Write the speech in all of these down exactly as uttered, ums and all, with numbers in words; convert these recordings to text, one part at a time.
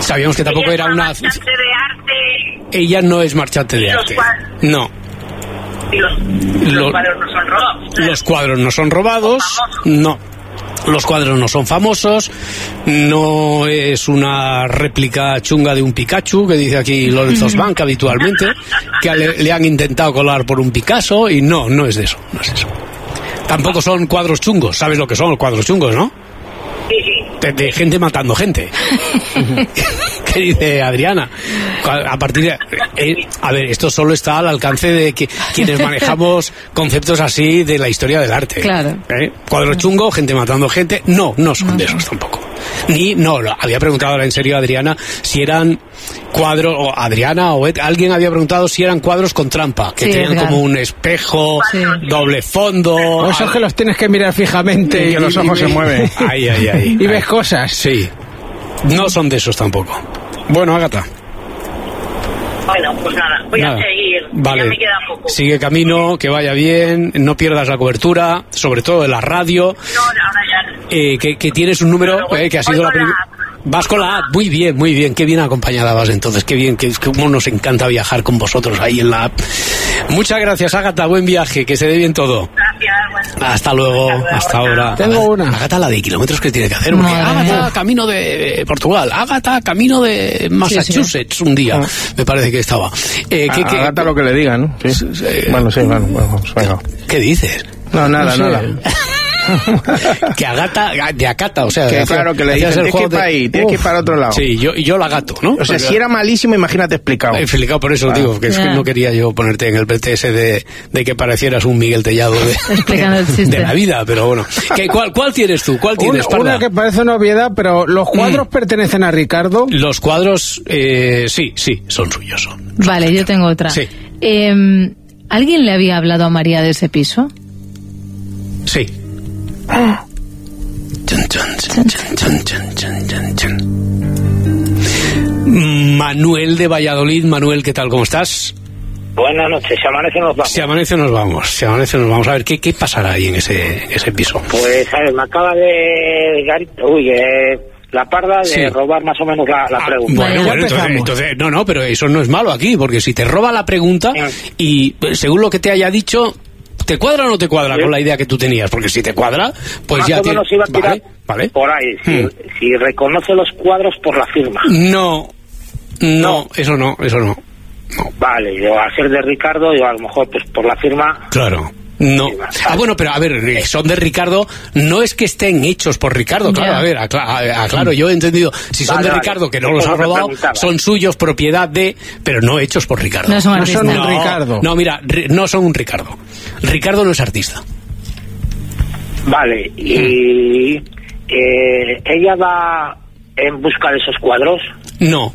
Sabíamos que tampoco ella era es una... marchante de arte. Ella no es marchante de arte. No. Y los, los, los cuadros no son robados. Los cuadros no son robados. No. Los cuadros no son famosos, no es una réplica chunga de un Pikachu, que dice aquí Lorenzo Bank habitualmente, que le, le han intentado colar por un Picasso, y no, no es de eso, no es eso. Tampoco son cuadros chungos, ¿sabes lo que son los cuadros chungos, no? Sí, sí. De, de gente matando gente. ¿Qué dice Adriana? A partir de... Eh, a ver, esto solo está al alcance de que quienes manejamos conceptos así de la historia del arte. Claro. ¿Eh? Cuadro chungo, gente matando gente. No, no son de esos tampoco. Ni, no, había preguntado ahora en serio a Adriana si eran cuadros, o Adriana o Ed, alguien había preguntado si eran cuadros con trampa, que sí, tenían claro. como un espejo, sí. doble fondo. O esos que los tienes que mirar fijamente y, y que los ojos y, se mueven. Ay, ay, ay. Y ay. ves cosas. Sí. No son de esos tampoco. Bueno, Ágata. Bueno, pues nada, voy nada. a seguir. Vale. Ya me queda poco. Sigue camino, que vaya bien, no pierdas la cobertura, sobre todo de la radio. No, ahora ya. Eh, que, que tienes un número bueno, voy, eh, que ha sido la primera. Vas con la app, muy bien, muy bien, qué bien acompañada vas entonces, qué bien, que cómo nos encanta viajar con vosotros ahí en la app. Muchas gracias, Ágata, buen viaje, que se dé bien todo. Gracias, bueno. Hasta luego, hasta, luego, hasta ahora. Tengo una. Ágata, la de kilómetros que tiene que hacer, porque Ágata, camino de Portugal, Ágata, camino de Massachusetts, sí, sí. un día, ah. me parece que estaba. Eh, ¿qué, qué, Ágata lo que le diga, ¿no? Sí. Sí. Bueno, sí, bueno, vamos, venga. ¿Qué dices? No, nada, no nada. Que agata, de acata, o sea, que hacia, claro, que le dicen, tienes que ir para ahí, tienes que ir para otro lado. Sí, yo, yo la gato, ¿no? O sea, Porque, si era malísimo, imagínate explicado. Explicado, por eso ah. digo, que es yeah. que no quería yo ponerte en el P T S de, de que parecieras un Miguel Tellado de, de la vida, pero bueno. ¿Qué, cuál, ¿Cuál tienes tú? ¿Cuál tienes, Una, una que parece una obviedad, pero ¿los cuadros mm. pertenecen a Ricardo? Los cuadros, eh, sí, sí, son suyos. Son, son vale, suyos. Yo tengo otra. Sí. Eh, ¿Alguien le había hablado a María de ese piso? Sí. Ah. Chun, chun, chun, chun, chun, chun, chun, chun. Manuel de Valladolid. Manuel, ¿qué tal? ¿Cómo estás? Buenas noches, se amanece nos vamos. Se amanece nos vamos, se amanece nos vamos. A ver, ¿qué, qué pasará ahí en ese, ese piso? Pues, a ver, me acaba de... Uy, eh... la parda de sí. robar más o menos la, la ah, pregunta. Bueno, bueno entonces, entonces, no, no, pero eso no es malo aquí, porque si te roba la pregunta y según lo que te haya dicho, ¿te cuadra o no te cuadra sí. con la idea que tú tenías? Porque si te cuadra, pues más ya o menos te... iba a tirar vale, vale. por ahí. Si, hmm. si reconoce los cuadros por la firma. No, no, no. eso no, eso no. no. Vale, yo al ser de Ricardo, yo a lo mejor pues por la firma... Claro. No. Ah, bueno, pero a ver, son de Ricardo, no es que estén hechos por Ricardo, claro, yeah. a ver, aclaro, aclaro, yo he entendido, si son vale, de Ricardo, que no los ha robado, son suyos, propiedad de, pero no hechos por Ricardo. No son, no son un no, Ricardo. No, mira, no son un Ricardo. Ricardo no es artista. Vale, y eh, ¿ella va en busca de esos cuadros? No.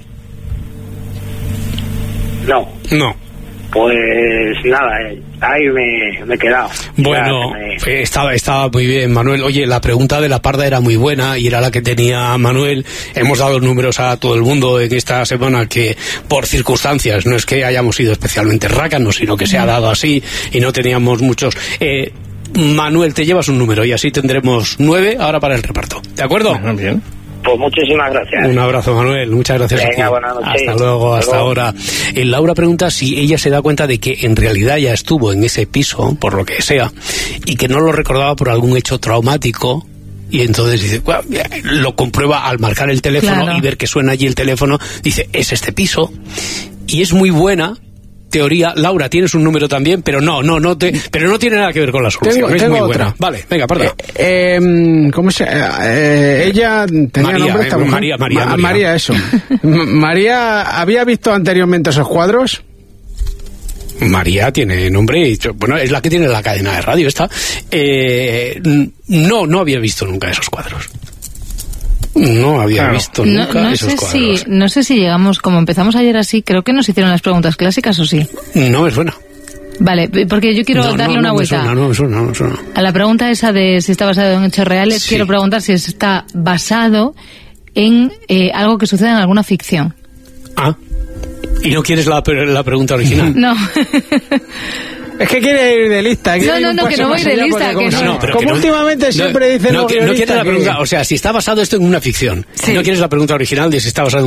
No. No. Pues nada, eh, ahí me, me he quedado. Bueno, me... estaba, estaba muy bien, Manuel. Oye, la pregunta de la parda era muy buena y era la que tenía Manuel. Hemos dado números a todo el mundo en esta semana que, por circunstancias, no es que hayamos sido especialmente rácanos, sino que se ha dado así y no teníamos muchos. Eh, Manuel, te llevas un número y así tendremos nueve ahora para el reparto. ¿De acuerdo? Bueno, bien. Pues muchísimas gracias. Un abrazo, Manuel. Muchas gracias. Venga, buenas noches. Hasta luego, hasta, hasta ahora. Eh, Laura pregunta si ella se da cuenta de que en realidad ya estuvo en ese piso, por lo que sea, y que no lo recordaba por algún hecho traumático. Y entonces dice, bueno, lo comprueba al marcar el teléfono claro. y ver que suena allí el teléfono. Dice, es este piso. Y es muy buena teoría. Laura, tienes un número también, pero no, no, no te, pero no tiene nada que ver con la solución. Tengo, es tengo muy otra. Buena. Vale, venga, parda. Eh, eh, ¿Cómo se eh, ella tenía María, nombre esta eh, mujer? María, María, Ma- María. María, eso. María, ¿había visto anteriormente esos cuadros? María tiene nombre, y, bueno, es la que tiene la cadena de radio esta. Eh, no, no había visto nunca esos cuadros. No había claro. visto no, nunca no esos sé cuadros. Si, no sé si llegamos, como empezamos ayer así, creo que nos hicieron las preguntas clásicas o sí. No me suena. Vale, porque yo quiero no, darle no, una no vuelta. Me suena, no me suena, no me suena. A la pregunta esa de si está basado en hechos reales, sí. quiero preguntar si está basado en eh, algo que sucede en alguna ficción. Ah, ¿y no quieres la, la pregunta original? No. Es que quiere ir de lista. No, no, no, que no voy de lista. Como, que no, no, pero como que últimamente no, siempre dicen no, los no, no quieres la que... pregunta, o sea, si está basado esto en una ficción, sí. no quieres la pregunta original de si está basado en